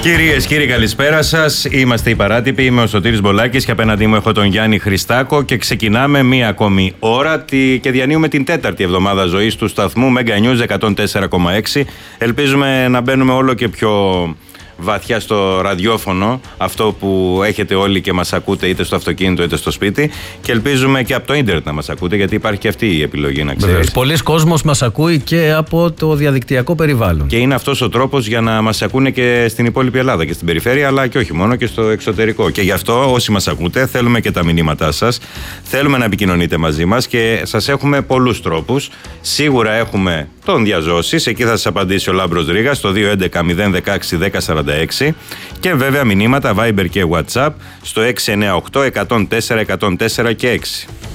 Κυρίες, κύριοι, καλησπέρα σας. Είμαστε οι Παράτυποι. Είμαι ο Σωτήρης Μπολάκης και απέναντί μου έχω τον Γιάννη Χριστάκο και ξεκινάμε μία ακόμη ώρα και διανύουμε την τέταρτη εβδομάδα ζωής του σταθμού Mega News 104,6. Ελπίζουμε να μπαίνουμε όλο και πιο βαθιά στο ραδιόφωνο, αυτό που έχετε όλοι και μας ακούτε είτε στο αυτοκίνητο είτε στο σπίτι, και ελπίζουμε και από το ίντερνετ να μας ακούτε, γιατί υπάρχει και αυτή η επιλογή, να ξέρεις. Πολλοί κόσμος μας ακούει και από το διαδικτυακό περιβάλλον. Και είναι αυτός ο τρόπος για να μας ακούνε και στην υπόλοιπη Ελλάδα και στην περιφέρεια, αλλά και όχι μόνο, και στο εξωτερικό. Και γι' αυτό όσοι μας ακούτε, θέλουμε και τα μηνύματά σας, θέλουμε να επικοινωνείτε μαζί μας και σας έχουμε πολλούς τρόπους. Σίγουρα έχουμε τον Διαζώσης, εκεί θα σας απαντήσει ο Λάμπρος Ρήγας στο 211-016-1046, και βέβαια μηνύματα Viber και WhatsApp στο 698 104 104 και 6.